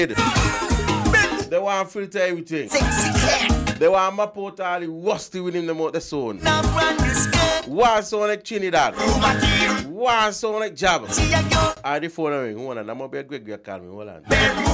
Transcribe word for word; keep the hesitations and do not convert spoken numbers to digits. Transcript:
They want to filter everything. They want to map out all the rusty with him about the sound. One sound like Trinidad. One sound like Jabba. I the phone ring. Hold on, I'm going to be a great guy call me. Hold on.